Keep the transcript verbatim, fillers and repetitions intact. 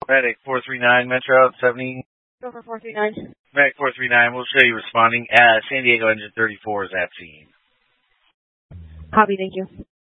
Medic four three nine, Metro seventy. Go for four three nine. Medic four three nine, we'll show you responding. Uh, San Diego Engine thirty-four is at scene. Copy, thank you.